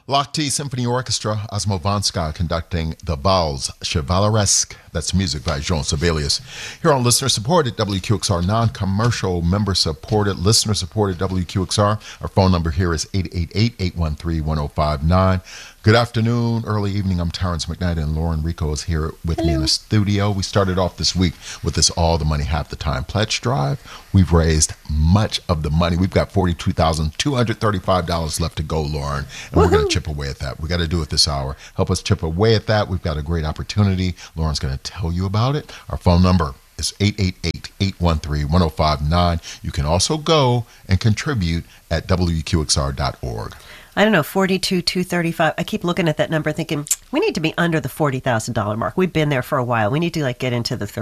Loch T Symphony Orchestra, Osmo Vanska conducting the Bals Chevaleresque. That's music by Jean Sibelius. Here on Listener Supported WQXR, non-commercial, member-supported, listener-supported WQXR. Our phone number here is 888-813-1059. Good afternoon, early evening. I'm Terrence McKnight, and Lauren Rico is here with me in the studio. We started off this week with this All the Money Half the Time pledge drive. We've raised much of the money. We've got $42,235 left to go, Lauren, and we're going to chip away at that. We got to do it this hour. Help us chip away at that. We've got a great opportunity. Lauren's going to tell you about it. Our phone number is 888-813-1059. You can also go and contribute at WQXR.org. I don't know, 42,235. I keep looking at that number thinking, we need to be under the $40,000 mark. We've been there for a while. We need to get into the